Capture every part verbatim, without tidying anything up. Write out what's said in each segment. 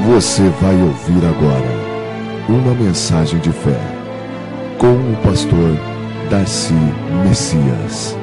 Você vai ouvir agora uma mensagem de fé com o pastor Darcy Messias.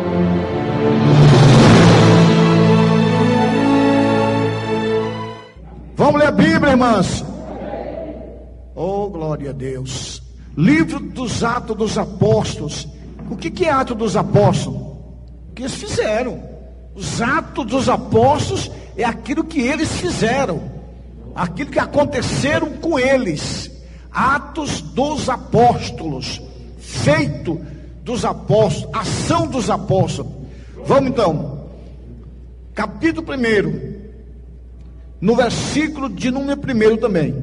Vamos ler a Bíblia, irmãs? Oh, glória a Deus. Livro dos Atos dos Apóstolos. O que que é Atos dos Apóstolos? O que eles fizeram. Os Atos dos Apóstolos é aquilo que eles fizeram, aquilo que aconteceram com eles. Atos dos Apóstolos, feito dos apóstolos, ação dos apóstolos. Vamos então, capítulo primeiro, no versículo de número primeiro também.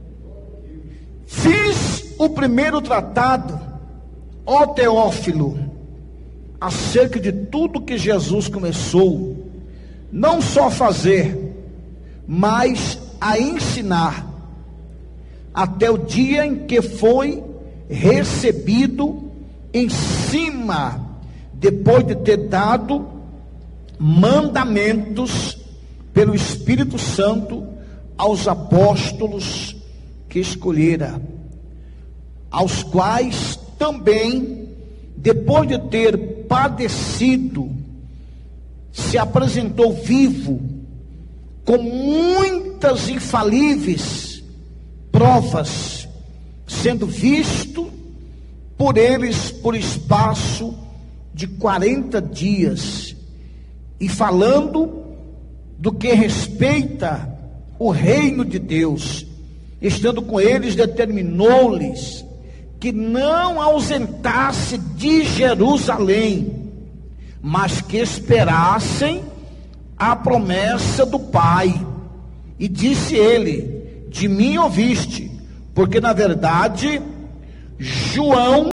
Fiz o primeiro tratado, ó Teófilo, acerca de tudo que Jesus começou, não só a fazer, mas a ensinar, até o dia em que foi recebido em cima, depois de ter dado mandamentos pelo Espírito Santo aos apóstolos que escolhera, aos quais também, depois de ter padecido, se apresentou vivo, com muitas infalíveis provas, sendo visto por eles por espaço de quarenta dias, e falando do que respeita o reino de Deus, estando com eles, determinou-lhes que não ausentasse de Jerusalém, mas que esperassem a promessa do Pai. E disse ele: de mim ouviste, porque na verdade João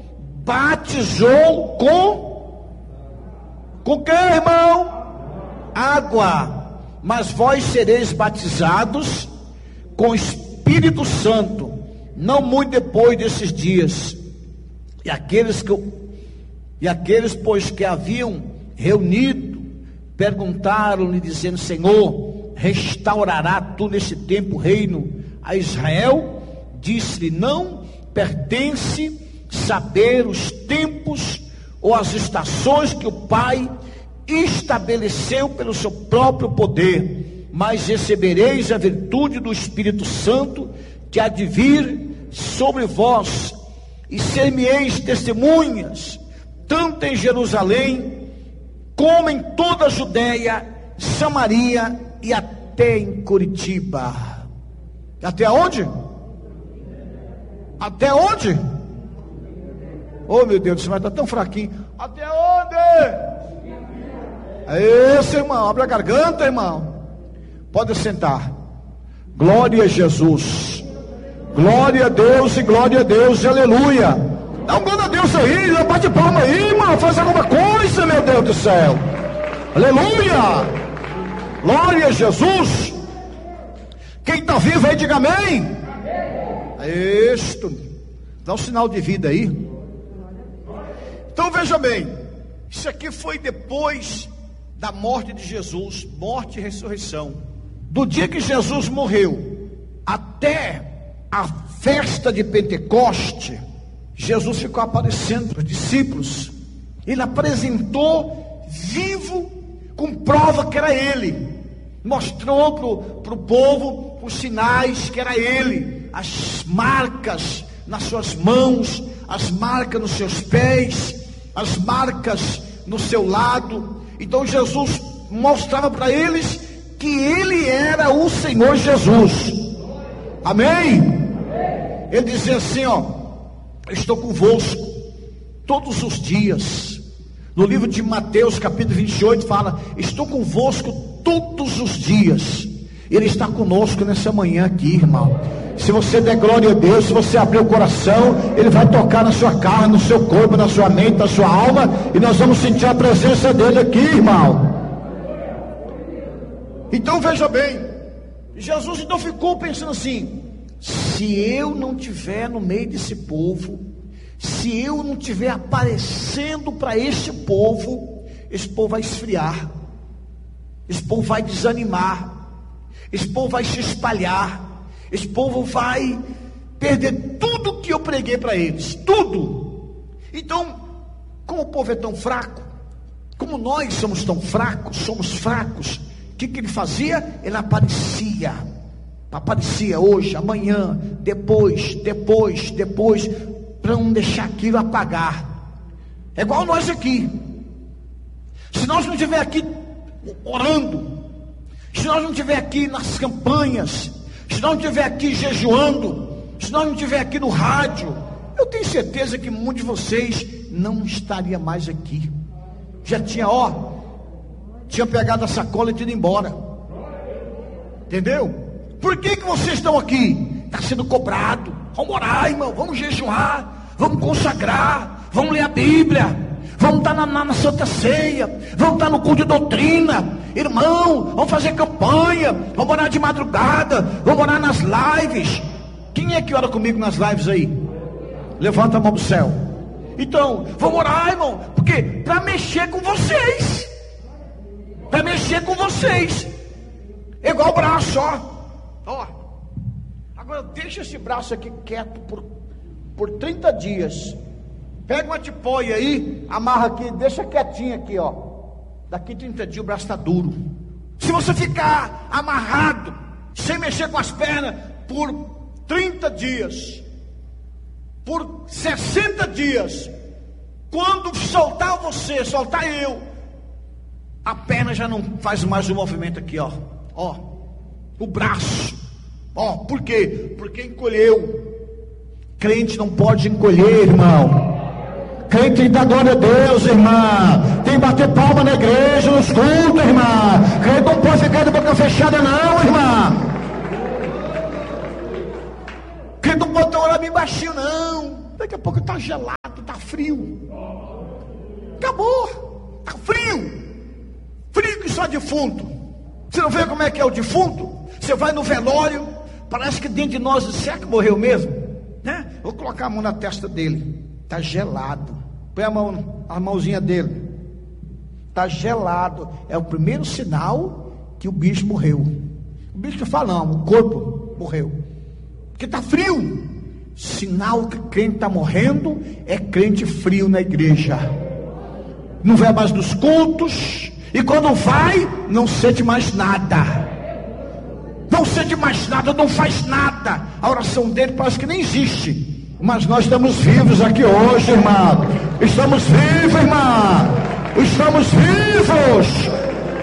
batizou com com que, irmão? Água, mas vós sereis batizados com Espírito Santo, não muito depois desses dias. E aqueles que e aqueles pois que haviam reunido perguntaram-lhe, dizendo: Senhor, restaurará tu neste tempo o reino a Israel? Disse-lhe: não pertence saber os tempos ou as estações que o Pai estabeleceu pelo seu próprio poder, mas recebereis a virtude do Espírito Santo, que há de vir sobre vós, e ser-me-eis testemunhas, tanto em Jerusalém, como em toda a Judéia, Samaria e até em Curitiba. Até onde? Até onde? Oh, meu Deus, você vai estar tão fraquinho. Até onde? É isso, irmão. Abre a garganta, irmão. Pode sentar. Glória a Jesus. Glória a Deus e glória a Deus. Aleluia. Dá um glória a Deus aí. Bate palma aí, irmão. Faz alguma coisa, meu Deus do céu. Aleluia. Glória a Jesus. Quem está vivo aí, diga amém. É isto. Dá um sinal de vida aí. Então veja bem, isso aqui foi depois da morte de Jesus, morte e ressurreição. Do dia que Jesus morreu até a festa de Pentecoste, Jesus ficou aparecendo para os discípulos. Ele apresentou vivo, com prova que era ele. Mostrou para o povo os sinais que era ele, as marcas nas suas mãos, as marcas nos seus pés, as marcas no seu lado. Então Jesus mostrava para eles que ele era o Senhor Jesus. Amém? Ele dizia assim, ó: estou convosco todos os dias. No livro de Mateus capítulo vinte e oito fala: estou convosco todos os dias. Ele está conosco nessa manhã aqui, irmão. Se você der glória a Deus, se você abrir o coração, Ele vai tocar na sua carne, no seu corpo, na sua mente, na sua alma, e nós vamos sentir a presença dEle aqui, irmão. Então veja bem, Jesus então ficou pensando assim: se eu não estiver no meio desse povo, se eu não estiver aparecendo para este povo, esse povo vai esfriar, esse povo vai desanimar, Esse povo vai se espalhar. Esse povo vai perder tudo que eu preguei para eles. Tudo. Então, como o povo é tão fraco, como nós somos tão fracos, somos fracos, o que, que ele fazia? Ele aparecia. Aparecia hoje, amanhã, depois, depois, depois, para não deixar aquilo apagar. É igual nós aqui. Se nós não estiver aqui orando, se nós não estiver aqui nas campanhas, se nós não estiver aqui jejuando, se nós não estiver aqui no rádio, eu tenho certeza que muitos de vocês não estaria mais aqui. Já tinha, ó, tinha pegado a sacola e ido embora. Entendeu? Por que que vocês estão aqui? Está sendo cobrado. Vamos orar, irmão, vamos jejuar, vamos consagrar, vamos ler a Bíblia, vamos estar na, na, na Santa Ceia, vamos estar no culto de doutrina. Irmão, vamos fazer campanha, vamos orar de madrugada, vamos orar nas lives. Quem é que ora comigo nas lives aí? Levanta a mão pro céu. Então, vamos orar, irmão, porque para mexer com vocês, para mexer com vocês, é igual o braço, ó, ó. Agora deixa esse braço aqui quieto por, por trinta dias. Pega uma tipóia aí, amarra aqui, deixa quietinho aqui, ó. Daqui trinta dias o braço está duro. Se você ficar amarrado, sem mexer com as pernas, por trinta dias, por sessenta dias, quando soltar você, soltar eu, a perna já não faz mais o movimento aqui, ó. Ó, o braço. Ó, por quê? Porque encolheu. Crente não pode encolher, irmão. Crente tem que dar glória a Deus, irmã. Tem que bater palma na igreja, nos cultos, irmã. Crente não pode ficar de boca fechada, não, irmã. Crente não pode orar bem baixinho, não. Daqui a pouco está gelado, está frio. Acabou. Está frio. Frio que só defunto. Você não vê como é que é o defunto? Você vai no velório, parece que dentro de nós, será que morreu mesmo? Né? Vou colocar a mão na testa dele. Está gelado. Põe a mão, a mãozinha dele. Está gelado. É o primeiro sinal que o bicho morreu. O bicho que fala, não, o corpo morreu. Porque está frio. Sinal que crente está morrendo é crente frio na igreja. Não vai mais nos cultos. E quando vai, não sente mais nada. Não sente mais nada, não faz nada. A oração dele parece que nem existe. Mas nós estamos vivos aqui hoje, irmã. Estamos vivos, irmã. Estamos vivos.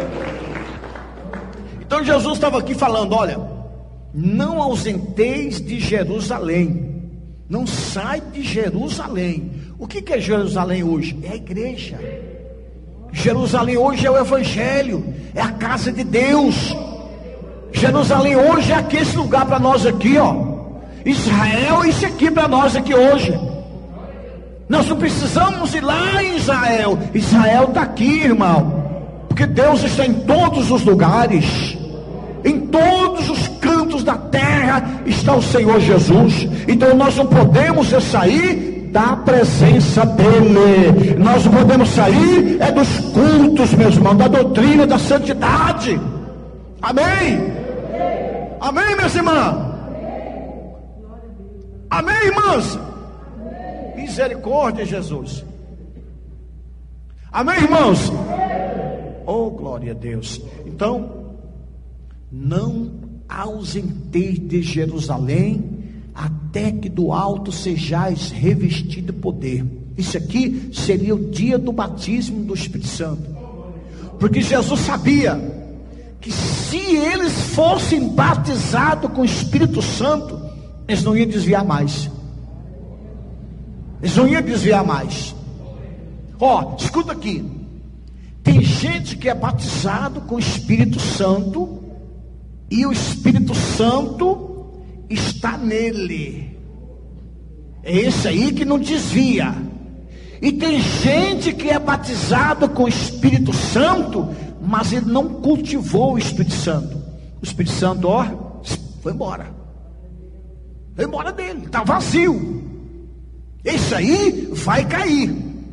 Então Jesus estava aqui falando, olha, não ausenteis de Jerusalém. Não sai de Jerusalém. O que que é Jerusalém hoje? É a igreja. Jerusalém hoje é o Evangelho. É a casa de Deus. Jerusalém hoje é aqui, esse lugar para nós aqui, ó. Israel, isso aqui para nós aqui hoje. Nós não precisamos ir lá em Israel. Israel está aqui, irmão. Porque Deus está em todos os lugares. Em todos os cantos da terra está o Senhor Jesus. Então nós não podemos sair da presença dele. Nós não podemos sair é dos cultos, meus irmãos, da doutrina, da santidade. Amém? Amém, minhas irmãs? Amém, irmãs? Misericórdia, Jesus. Amém, irmãos? Oh, glória a Deus. Então, não ausenteis de Jerusalém, até que do alto sejais revestido de poder. Isso aqui seria o dia do batismo do Espírito Santo. Porque Jesus sabia que se eles fossem batizados com o Espírito Santo, eles não iam desviar mais. Eles não iam desviar mais. Ó, escuta aqui. Tem gente que é batizado com o Espírito Santo e o Espírito Santo está nele. É esse aí que não desvia. E tem gente que é batizado com o Espírito Santo, mas ele não cultivou o Espírito Santo. O Espírito Santo, ó, foi embora. Foi embora dele, está vazio. Esse aí vai cair.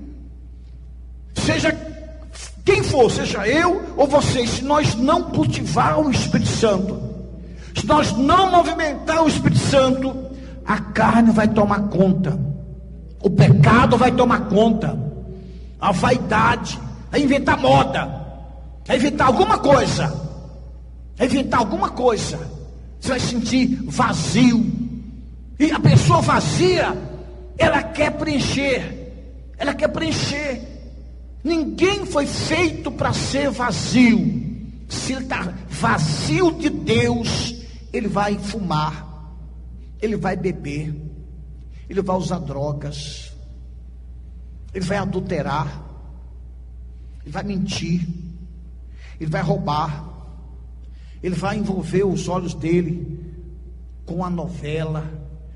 Seja quem for, seja eu ou vocês, se nós não cultivar o Espírito Santo, Se nós não movimentar o Espírito Santo, a carne vai tomar conta, o pecado vai tomar conta, a vaidade, a inventar moda, a inventar alguma coisa, a inventar alguma coisa. Você vai sentir vazio. E a pessoa vazia, ela quer preencher, ela quer preencher. Ninguém foi feito para ser vazio. Se ele está vazio de Deus, ele vai fumar, ele vai beber, ele vai usar drogas, ele vai adulterar, ele vai mentir, ele vai roubar, ele vai envolver os olhos dele com a novela,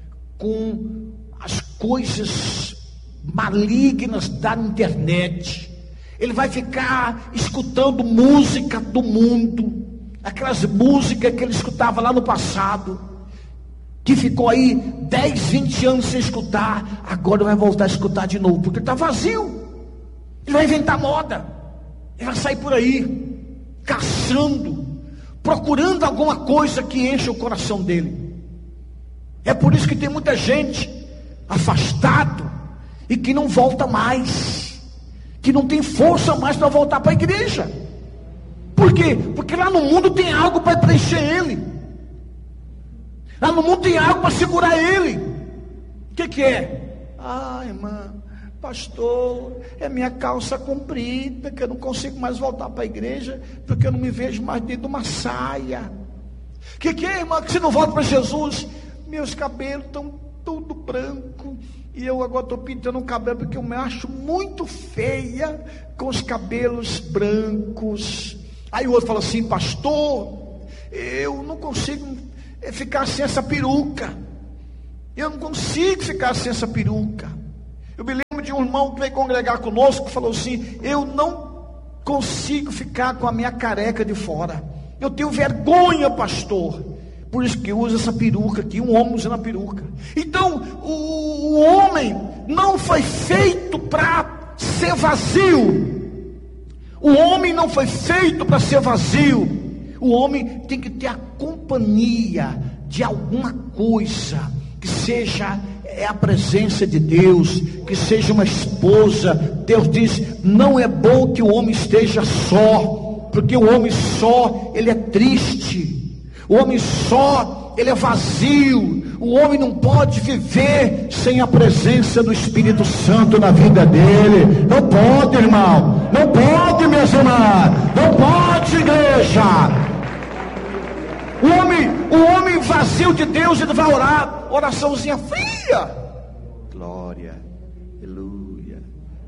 com as coisas malignas da internet. Ele vai ficar escutando música do mundo, aquelas músicas que ele escutava lá no passado, que ficou aí dez, vinte anos sem escutar, agora vai voltar a escutar de novo, porque está vazio. Ele vai inventar moda, ele vai sair por aí, caçando, procurando alguma coisa que enche o coração dele. É por isso que tem muita gente afastado e que não volta mais, que não tem força mais para voltar para a igreja. Por quê? Porque lá no mundo tem algo para preencher ele, lá no mundo tem algo para segurar ele. O que que é? Ah, irmã, pastor, é minha calça comprida, que eu não consigo mais voltar para a igreja, porque eu não me vejo mais dentro de uma saia. O que que é, irmã, que você não volta para Jesus? Meus cabelos estão tudo branco, e eu agora estou pintando um cabelo, porque eu me acho muito feia com os cabelos brancos. Aí o outro fala assim: pastor, eu não consigo ficar sem essa peruca, eu não consigo ficar sem essa peruca. Eu me lembro de um irmão que veio congregar conosco, que falou assim: eu não consigo ficar com a minha careca de fora, eu tenho vergonha, pastor, por isso que usa essa peruca aqui. Um homem usando a peruca. Então o, o homem não foi feito para ser vazio. O homem não foi feito para ser vazio. O homem tem que ter a companhia de alguma coisa, que seja é a presença de Deus, que seja uma esposa. Deus diz: não é bom que o homem esteja só, porque o homem só, ele é triste. O homem só, ele é vazio. O homem não pode viver sem a presença do Espírito Santo na vida dele. Não pode, irmão. Não pode, minhas irmãs. Não pode, igreja. O homem, o homem vazio de Deus, ele vai orar, oraçãozinha fria. Glória, aleluia.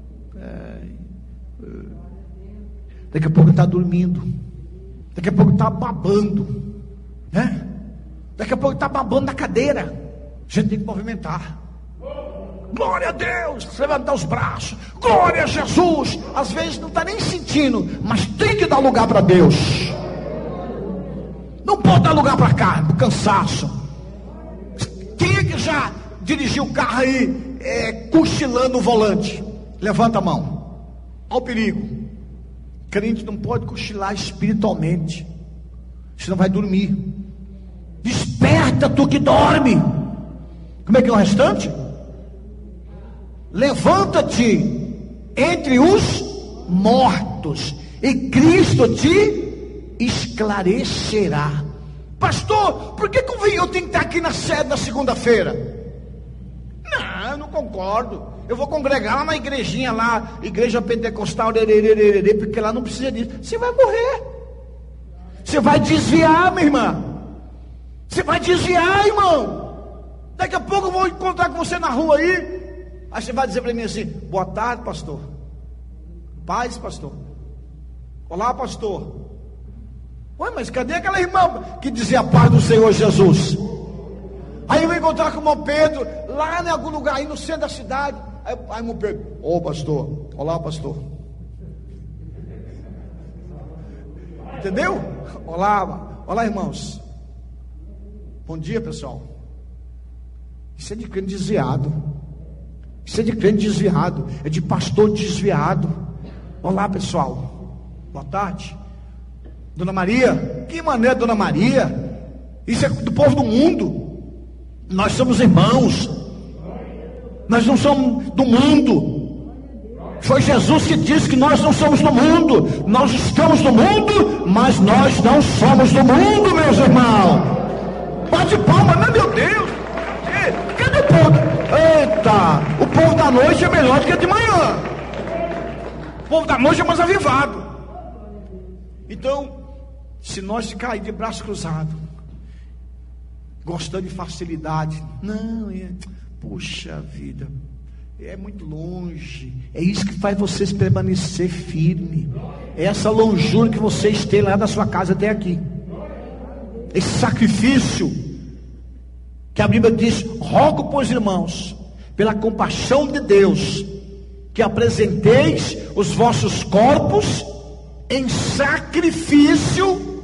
Daqui a pouco está dormindo. Daqui a pouco está babando. Né? Daqui a pouco está babando na cadeira. A gente tem que movimentar. Glória a Deus, levantar os braços. Glória a Jesus. Às vezes não está nem sentindo, mas tem que dar lugar para Deus. Não pode dar lugar para cá, para o cansaço. Quem é que já dirigiu o carro aí é, cochilando o volante? Levanta a mão. Olha o perigo. Crente não pode cochilar espiritualmente, senão vai dormir. Desperta, tu que dorme. Como é que é o restante? Levanta-te entre os mortos, e Cristo te esclarecerá. Pastor, por que eu tenho que estar aqui na sede na segunda-feira? Não, eu não concordo. Eu vou congregar lá na igrejinha lá, igreja pentecostal, porque lá não precisa disso. Você vai morrer. Você vai desviar, minha irmã. Você vai desviar, irmão. Daqui a pouco eu vou encontrar com você na rua aí. Aí você vai dizer para mim assim: boa tarde, pastor. Paz, pastor. Olá, pastor. Ué, mas cadê aquela irmã que dizia a paz do Senhor Jesus? Aí eu vou encontrar com o irmão Pedro lá em algum lugar aí no centro da cidade. Aí o irmão Pedro: ô oh, pastor. Olá, pastor. Entendeu? Olá, olá, irmãos. Bom dia, pessoal. Isso é de crente desviado. Isso é de crente desviado. É de pastor desviado. Olá, pessoal. Boa tarde. Dona Maria. Que maneira, Dona Maria? Isso é do povo do mundo. Nós somos irmãos. Nós não somos do mundo. Foi Jesus que disse que nós não somos do mundo. Nós estamos no mundo, mas nós não somos do mundo, meus irmãos. Bate palma, mas meu Deus. Cadê o povo? Eita, o povo da noite é melhor do que o de manhã. O povo da noite é mais avivado. Então, se nós ficar aí de braço cruzado, gostando de facilidade, não, é, puxa vida, é muito longe. É isso que faz vocês permanecer firme. É essa longura que vocês têm lá da sua casa até aqui. Esse sacrifício que a Bíblia diz: rogo, pois, irmãos, pela compaixão de Deus, que apresenteis os vossos corpos em sacrifício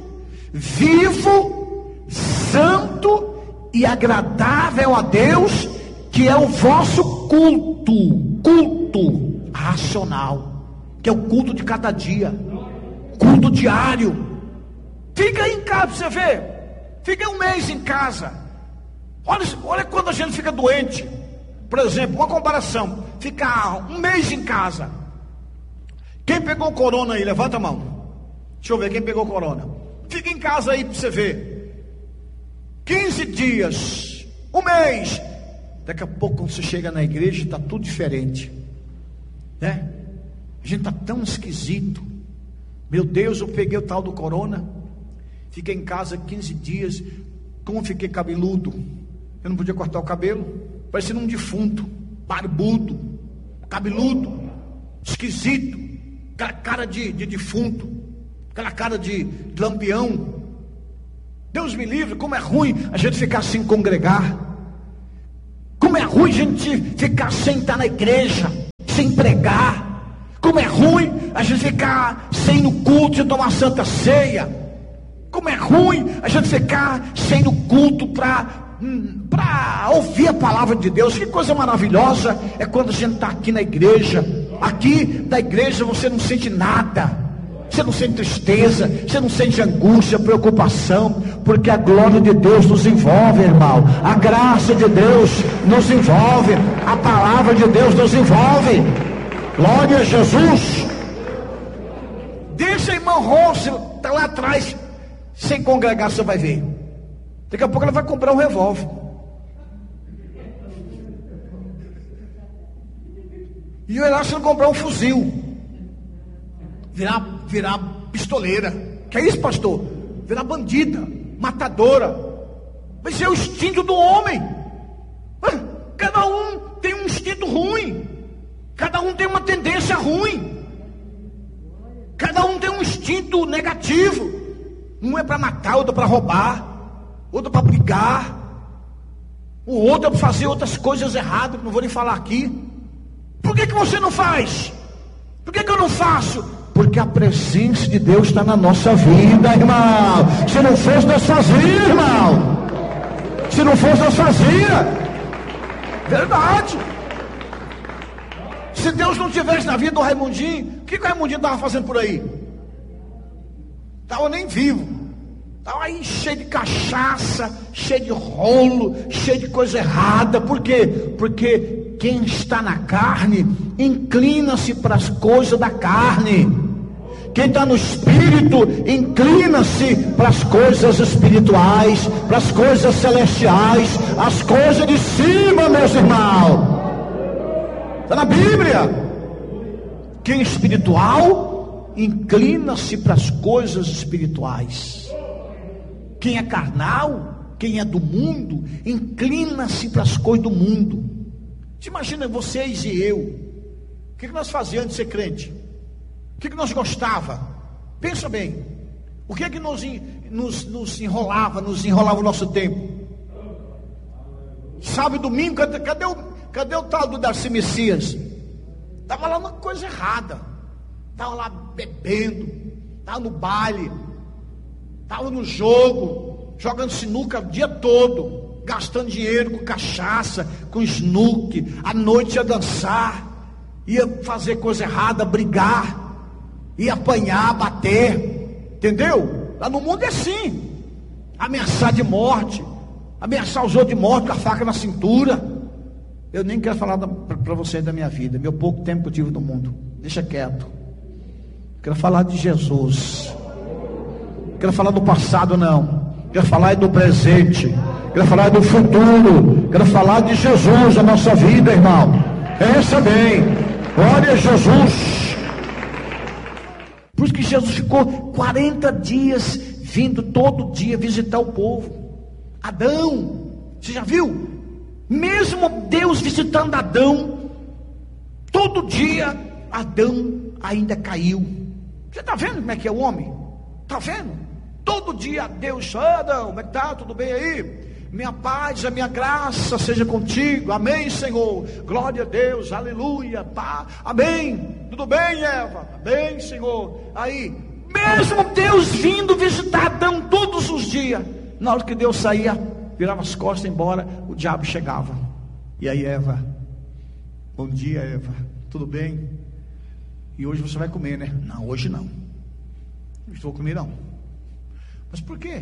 vivo, santo e agradável a Deus, que é o vosso culto, culto racional, que é o culto de cada dia, culto diário. Fica aí em casa para você ver. Fica um mês em casa. Olha, olha quando a gente fica doente. Por exemplo, uma comparação: ficar um mês em casa. Quem pegou corona aí? Levanta a mão. Deixa eu ver quem pegou corona. Fica em casa aí para você ver. quinze dias, um mês. Daqui a pouco, quando você chega na igreja, está tudo diferente, né? A gente está tão esquisito. Meu Deus, eu peguei o tal do corona. Fiquei em casa quinze dias. Como fiquei cabeludo. Eu não podia cortar o cabelo. Parecendo um defunto, barbudo, cabeludo, esquisito. Aquela cara de, de defunto, aquela cara de, de lampião. Deus me livre, como é ruim a gente ficar sem congregar. Como é ruim a gente ficar sem estar na igreja, sem pregar. Como é ruim a gente ficar sem ir no culto, sem tomar santa ceia. Como é ruim a gente ficar sem ir no culto para para ouvir a palavra de Deus. Que coisa maravilhosa é quando a gente está aqui na igreja. Aqui da igreja você não sente nada. Você não sente tristeza, você não sente angústia, preocupação, porque a glória de Deus nos envolve, irmão. A graça de Deus nos envolve. A palavra de Deus nos envolve. Glória a Jesus. Deixa a irmã Rose, está lá atrás, sem congregar, você vai ver. Daqui a pouco ela vai comprar um revólver. E eu lá se não comprar um fuzil, virar, virar pistoleira. Que é isso, pastor? Virar bandida, matadora. Vai ser o instinto do homem. Cada um tem um instinto ruim. Cada um tem uma tendência ruim. Cada um tem um instinto negativo. Um é para matar, outro é para roubar, outro para brigar, o outro é para fazer outras coisas erradas, que não vou nem falar aqui. Por que que você não faz? Por que que eu não faço? Porque a presença de Deus está na nossa vida, irmão. Se não fosse, nós fazia, irmão. Se não fosse, nós fazia. Verdade. Se Deus não tivesse na vida do Raimundinho, o que que o Raimundinho estava fazendo por aí? Estava nem vivo. Estava aí cheio de cachaça, cheio de rolo, cheio de coisa errada. Por quê? Porque quem está na carne inclina-se para as coisas da carne. Quem está no espírito inclina-se para as coisas espirituais, para as coisas celestiais, as coisas de cima, meus irmãos. Está na Bíblia. Quem é espiritual inclina-se para as coisas espirituais. Quem é carnal, quem é do mundo, inclina-se para as coisas do mundo. Você imagina vocês e eu, o que, que nós fazíamos antes de ser crente? O que, que nós gostava? Pensa bem, o que é que nos, nos, nos enrolava, nos enrolava o nosso tempo? Sábado e domingo, cadê, cadê, o, cadê o tal do Darcy Messias? Estava lá uma coisa errada, estava lá bebendo, estava no baile, estava no jogo, jogando sinuca o dia todo, gastando dinheiro com cachaça, com snook, à noite ia dançar, ia fazer coisa errada, brigar, ia apanhar, bater, entendeu? Lá no mundo é assim. ameaçar de morte, ameaçar os outros de morte com a faca na cintura. Eu nem quero falar para você da minha vida, meu pouco tempo que eu tive no mundo, deixa quieto. Quero falar de Jesus. Quero falar do passado, não. Quero falar do presente. Quero falar do futuro. Quero falar de Jesus na nossa vida, irmão. Pensa bem. Glória a Jesus. Por isso que Jesus ficou quarenta dias vindo todo dia visitar o povo. Adão, você já viu? Mesmo Deus visitando Adão, todo dia Adão ainda caiu. Você está vendo como é que é o homem? Está vendo? Todo dia Deus, ah, Adão, como é que está? Tudo bem aí? Minha paz, a minha graça seja contigo. Amém, Senhor. Glória a Deus, aleluia, tá? Amém. Tudo bem, Eva? Amém, Senhor. Aí, mesmo Deus vindo visitar Adão todos os dias, na hora que Deus saía, virava as costas e embora, o diabo chegava. E aí, Eva? Bom dia, Eva. Tudo bem? E hoje você vai comer, né? Não, hoje não. Não vou comer, não. Mas por quê?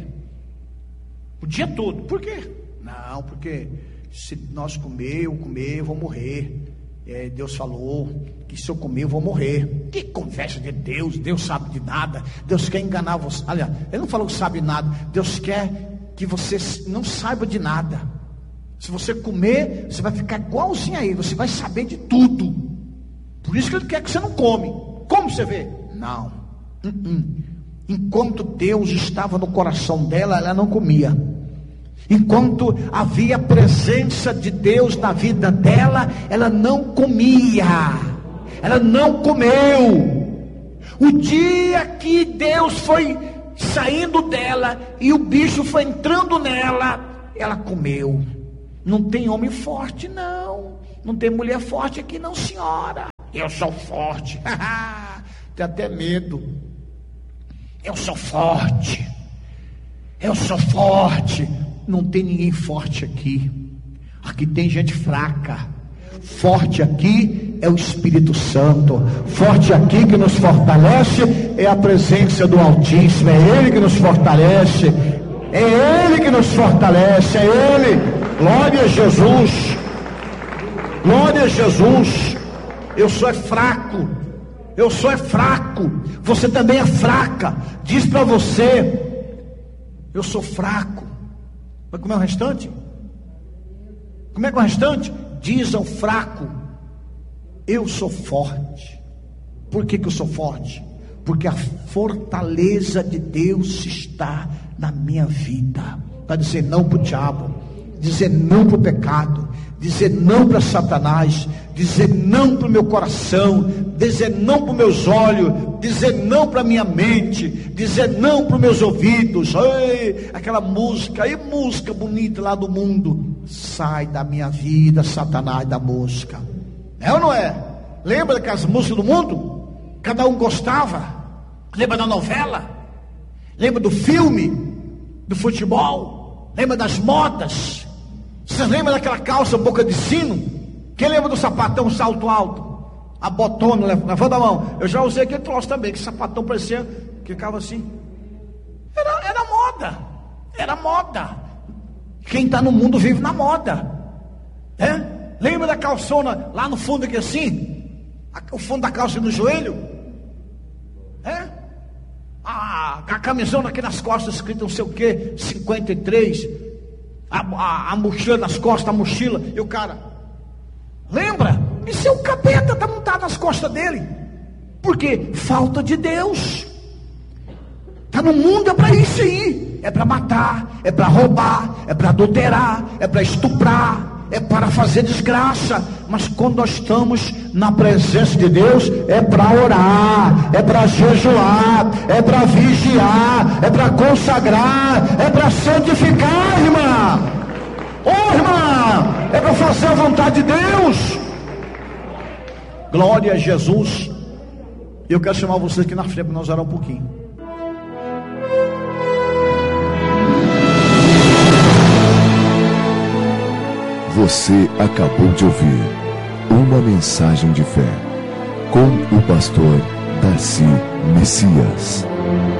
O dia todo. Por quê? Não, porque se nós comer, eu comer, eu vou morrer. É, Deus falou que se eu comer, eu vou morrer. Que conversa de Deus? Deus sabe de nada. Deus quer enganar você. Aliás, Ele não falou que sabe nada. Deus quer que você não saiba de nada. Se você comer, você vai ficar igualzinho a Ele. Você vai saber de tudo. Por isso que Ele quer que você não come. Como você vê? Não. Uh -uh. Enquanto Deus estava no coração dela, ela não comia. Enquanto havia a presença de Deus na vida dela, ela não comia. Ela não comeu. O dia que Deus foi saindo dela e o bicho foi entrando nela, ela comeu. Não tem homem forte, não. Não tem mulher forte aqui, não, senhora. Eu sou forte. Tem até medo. Eu sou forte. Eu sou forte. Não tem ninguém forte aqui. Aqui tem gente fraca. Forte aqui é o Espírito Santo. Forte aqui que nos fortalece é a presença do Altíssimo. É Ele que nos fortalece. É Ele que nos fortalece. É Ele. Glória a Jesus. Glória a Jesus. Eu sou é fraco. Eu sou é fraco. Você também é fraca. Diz para você: eu sou fraco. Vai comer o restante? Como é que é o restante? Diz ao fraco: eu sou forte. Por que que eu sou forte? Porque a fortaleza de Deus está na minha vida. Para dizer não para o diabo, dizer não para o pecado, dizer não para Satanás, dizer não para o meu coração, dizer não para os meus olhos, dizer não para a minha mente, dizer não para os meus ouvidos. Ei, aquela música, e música bonita lá do mundo, sai da minha vida, Satanás, da música. É ou não é? Lembra daquelas músicas do mundo? Cada um gostava. Lembra da novela? Lembra do filme? Do futebol? Lembra das modas? Você lembra daquela calça boca de sino? Quem lembra do sapatão salto alto? A botona, levanta a mão. Eu já usei aquele troço também, que sapatão parecia que ficava assim. Era, era moda. Era moda. Quem está no mundo vive na moda. É? Lembra da calçona lá no fundo aqui assim? O fundo da calça no joelho? É? A, a camisona aqui nas costas escrito não sei o que, cinquenta e três. A, a, a mochila nas costas, a mochila. E o cara, lembra? Esse é o capeta, está montado nas costas dele. Por quê? Falta de Deus. Está no mundo, é para isso aí. É para matar, é para roubar, é para adulterar, é para estuprar, é para fazer desgraça. Mas quando nós estamos na presença de Deus, é para orar, é para jejuar, é para vigiar, é para consagrar, é para santificar, irmã. Ô irmã, é para fazer a vontade de Deus. Glória a Jesus. Eu quero chamar vocês aqui na frente para nós orar um pouquinho. Você acabou de ouvir uma mensagem de fé com o pastor Darcy Messias.